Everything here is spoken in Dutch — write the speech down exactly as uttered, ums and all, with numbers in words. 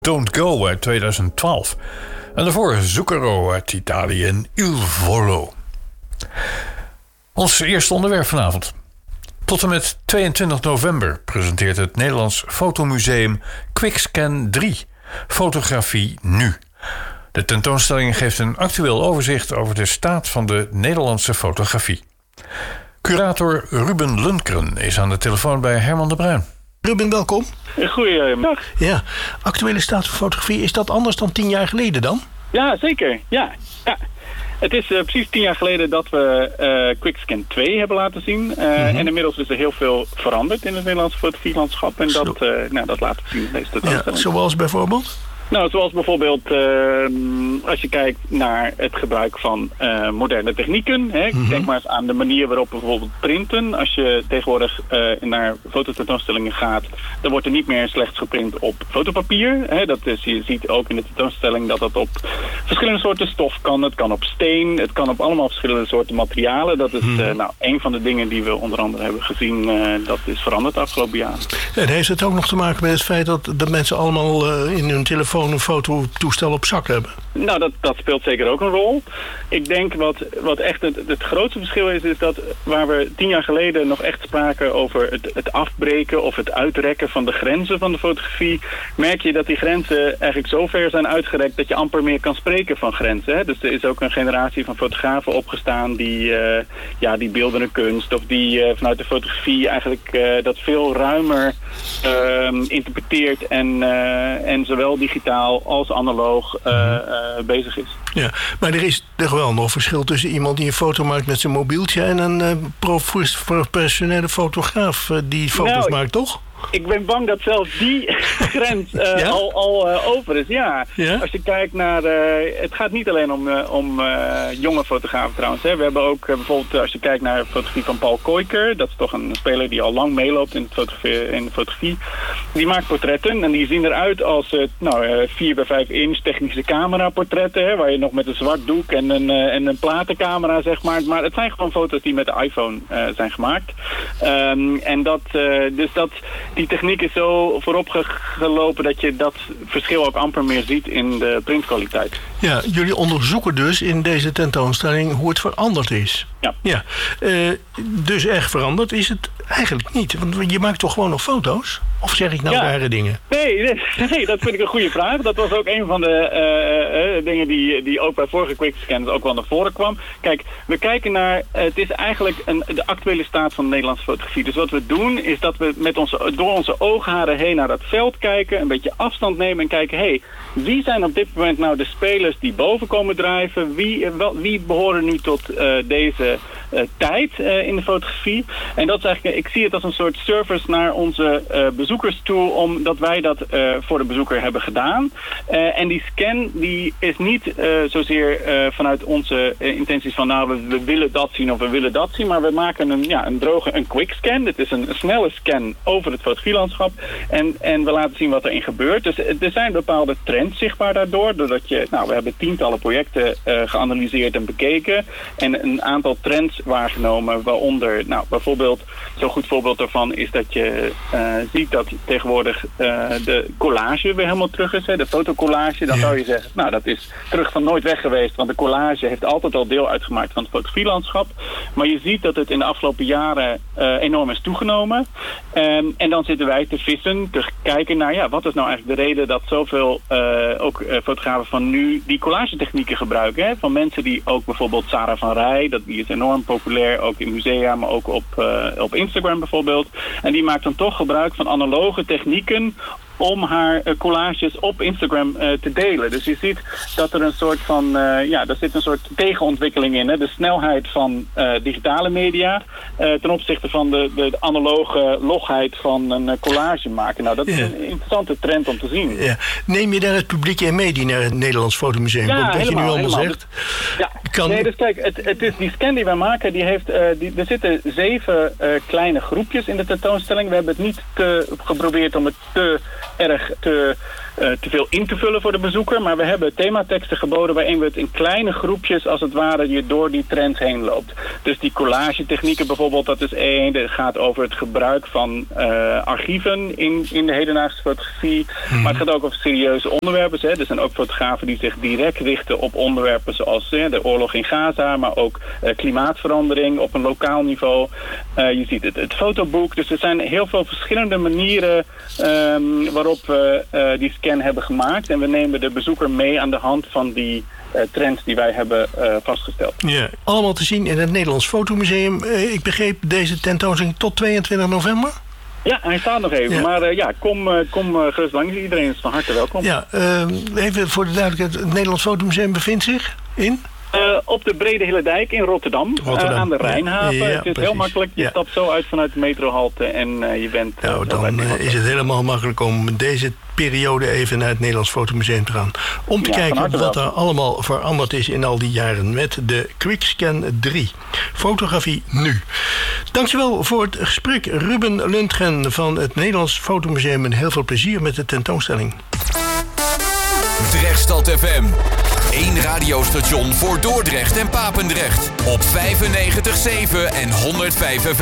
Don't Go uit tweeduizend twaalf. En daarvoor Zucchero uit Italië en Il Volo. Ons eerste onderwerp vanavond. Tot en met tweeëntwintig november presenteert het Nederlands Fotomuseum Quickscan drie. Fotografie nu. De tentoonstelling geeft een actueel overzicht over de staat van de Nederlandse fotografie. Curator Ruben Lundgren is aan de telefoon bij Herman de Bruin. Ruben, welkom. Goeiedag. Ja, actuele staat van fotografie, is dat anders dan tien jaar geleden dan? Ja, zeker. Ja, ja. Het is uh, precies tien jaar geleden dat we uh, Quickscan twee hebben laten zien. Uh, mm-hmm. En inmiddels is er heel veel veranderd in het Nederlandse fotografielandschap. En dat, uh, nou, dat laten we zien in deze tentoonstelling. Ja, zoals bijvoorbeeld? Nou, zoals bijvoorbeeld uh, als je kijkt naar het gebruik van uh, moderne technieken. Hè. Mm-hmm. Denk maar eens aan de manier waarop bijvoorbeeld printen. Als je tegenwoordig uh, naar fototentoonstellingen gaat, dan wordt er niet meer slechts geprint op fotopapier. Hè. Dat is, je ziet ook in de tentoonstelling dat dat op verschillende soorten stof kan. Het kan op steen, het kan op allemaal verschillende soorten materialen. Dat is mm-hmm. uh, nou, een van de dingen die we onder andere hebben gezien. Uh, dat is veranderd de afgelopen jaren. En heeft het ook nog te maken met het feit dat, dat mensen allemaal uh, in hun telefoon een fototoestel op zak hebben? Nou, dat, dat speelt zeker ook een rol. Ik denk wat, wat echt het, het grootste verschil is, is dat waar we tien jaar geleden nog echt spraken over het, het afbreken of het uitrekken van de grenzen van de fotografie, merk je dat die grenzen eigenlijk zo ver zijn uitgerekt dat je amper meer kan spreken van grenzen. Hè? Dus er is ook een generatie van fotografen opgestaan die, uh, ja, die beeldende kunst of die uh, vanuit de fotografie eigenlijk uh, dat veel ruimer uh, interpreteert en, uh, en zowel digitaal als analoog uh, uh, bezig is. Ja, maar er is toch wel nog verschil tussen iemand die een foto maakt met zijn mobieltje en een uh, professionele fotograaf uh, die foto's nou, maakt, toch? Ik ben bang dat zelfs die grens uh, ja? al, al uh, over is, ja. ja. Als je kijkt naar... Uh, het gaat niet alleen om, uh, om uh, jonge fotografen trouwens. Hè. We hebben ook uh, bijvoorbeeld, uh, als je kijkt naar de fotografie van Paul Koijker. Dat is toch een speler die al lang meeloopt in, in de fotografie. Die maakt portretten en die zien eruit als uh, nou, uh, vier bij vijf inch technische camera portretten. Hè, waar je nog met een zwart doek en een, uh, en een platencamera zeg maar. Maar het zijn gewoon foto's die met de iPhone uh, zijn gemaakt. Um, en dat, uh, dus dat... Die techniek is zo voorop gelopen dat je dat verschil ook amper meer ziet in de printkwaliteit. Ja, jullie onderzoeken dus in deze tentoonstelling hoe het veranderd is. Ja. ja. Uh, dus erg veranderd is het eigenlijk niet. Want je maakt toch gewoon nog foto's? Of zeg ik nou ja. rare dingen? Nee, nee, nee, dat vind ik een goede vraag. Dat was ook een van de uh, uh, dingen die, die ook bij vorige Quickscans ook wel naar voren kwam. Kijk, we kijken naar... Uh, het is eigenlijk een, de actuele staat van de Nederlandse fotografie. Dus wat we doen is dat we met onze, door onze oogharen heen naar dat veld kijken. Een beetje afstand nemen en kijken... Hé, hey, wie zijn op dit moment nou de spelers die boven komen drijven? Wie, wel, wie behoren nu tot uh, deze uh, tijd uh, in de fotografie? En dat is eigenlijk... Ik zie het als een soort service naar onze uh, bezoekers toe, omdat wij dat uh, voor de bezoeker hebben gedaan. Uh, en die scan die is niet uh, zozeer uh, vanuit onze uh, intenties van nou, we, we willen dat zien of we willen dat zien, maar we maken een, ja, een droge, een quick scan. Dit is een, een snelle scan over het fotografielandschap en, en we laten zien wat erin gebeurt. Dus er zijn bepaalde trends zichtbaar daardoor, doordat je, nou, we hebben tientallen projecten uh, geanalyseerd en bekeken en een aantal trends waargenomen, waaronder, nou, bijvoorbeeld, zo'n goed voorbeeld daarvan is dat je uh, ziet dat tegenwoordig uh, de collage weer helemaal terug is. Hè? De fotocollage, dan ja. zou je zeggen, nou dat is terug van nooit weg geweest. Want de collage heeft altijd al deel uitgemaakt van het fotografielandschap. Maar je ziet dat het in de afgelopen jaren uh, enorm is toegenomen. Um, en dan zitten wij te vissen, te kijken naar, ja, wat is nou eigenlijk de reden dat zoveel uh, ook uh, fotografen van nu die collagetechnieken gebruiken. Hè? Van mensen die ook bijvoorbeeld Sarah van Rij, dat, die is enorm populair, ook in musea, maar ook op, uh, op Instagram bijvoorbeeld. En die maakt dan toch gebruik van analoge technieken om haar uh, collages op Instagram uh, te delen. Dus je ziet dat er een soort van, uh, ja, er zit een soort tegenontwikkeling in. Hè? De snelheid van uh, digitale media uh, ten opzichte van de, de, de analoge logheid van een uh, collage maken. Nou, dat is ja. een interessante trend om te zien. Ja. Neem je daar het publiek in mee die naar het Nederlands Fotomuseum ja, komt? Dat helemaal, je nu allemaal helemaal. zegt. Ja, kan... nee, dus kijk, het, het is die scan die wij maken, die heeft, uh, die, er zitten zeven uh, kleine groepjes in de tentoonstelling. We hebben het niet te, geprobeerd om het te erg te uh, te veel in te vullen voor de bezoeker. Maar we hebben themateksten geboden waarin we het in kleine groepjes als het ware je door die trends heen loopt. Dus die collage technieken bijvoorbeeld, dat is één. Het gaat over het gebruik van uh, archieven in, in de hedendaagse fotografie. Hmm. Maar het gaat ook over serieuze onderwerpen. Hè. Er zijn ook fotografen die zich direct richten op onderwerpen zoals hè, de oorlog in Gaza, maar ook uh, klimaatverandering op een lokaal niveau. Uh, je ziet het, het fotoboek. Dus er zijn heel veel verschillende manieren um, waarop we uh, die scan hebben gemaakt. En we nemen de bezoeker mee aan de hand van die uh, trends die wij hebben uh, vastgesteld. Ja, allemaal te zien in het Nederlands Fotomuseum. Uh, ik begreep deze tentoonstelling tot tweeëntwintig november? Ja, hij staat nog even. Ja. Maar uh, ja, kom, uh, kom uh, gerust langs. Iedereen is van harte welkom. Ja, uh, even voor de duidelijkheid. Het Nederlands Fotomuseum bevindt zich in? Uh, op de Brede Hillerdijk in Rotterdam, Rotterdam. Uh, aan de Rijnhaven. Ja, ja, het is precies. heel makkelijk. Je ja. stapt zo uit vanuit de metrohalte en uh, je bent... Uh, nou, dan uh, is het helemaal makkelijk om deze periode even naar het Nederlands Fotomuseum te gaan. Om te ja, kijken wat er allemaal veranderd is in al die jaren met de QuickScan drie. Fotografie nu. Dankjewel voor het gesprek, Ruben Lundgren van het Nederlands Fotomuseum. En heel veel plezier met de tentoonstelling. Drechtstad F M. Eén radiostation voor Dordrecht en Papendrecht. Op vijfennegentig komma zeven en honderdvijf F M.